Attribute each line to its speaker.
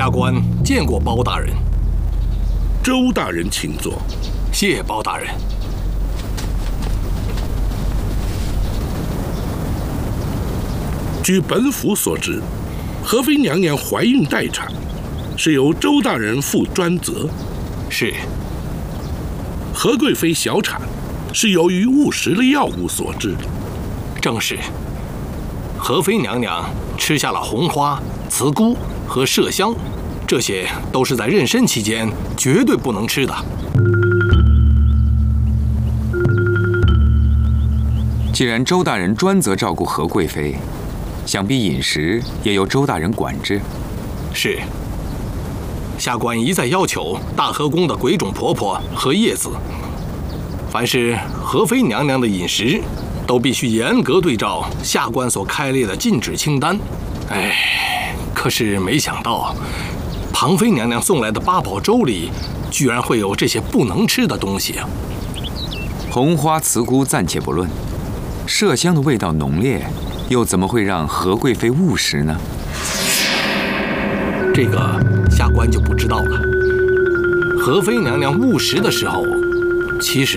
Speaker 1: 下官见过包大人。
Speaker 2: 周大人请坐。
Speaker 1: 谢包大人。
Speaker 2: 据本府所知，何妃娘娘怀孕待产，是由周大人负专责。
Speaker 1: 是。
Speaker 2: 何贵妃小产，是由于误食了药物所致。
Speaker 1: 正是。何妃娘娘吃下了红花、茨菇和麝香，这些都是在妊娠期间绝对不能吃的。
Speaker 3: 既然周大人专责照顾何贵妃，想必饮食也由周大人管制。
Speaker 1: 是。下官一再要求大和宫的鬼冢婆婆和叶子，凡是何妃娘娘的饮食，都必须严格对照下官所开列的禁止清单。可是没想到，庞妃娘娘送来的八宝粥里，居然会有这些不能吃的东西啊！
Speaker 3: 红花茨菇暂且不论，麝香的味道浓烈，又怎么会让何贵妃误食呢？
Speaker 1: 这个下官就不知道了。何妃娘娘误食的时候，其实